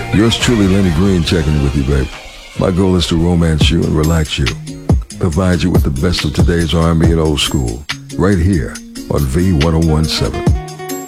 Yours truly, Lenny Green, checking in with you, babe. My goal is to romance you and relax you. Provide you with the best of today's R&B and old school. Right here on V1017.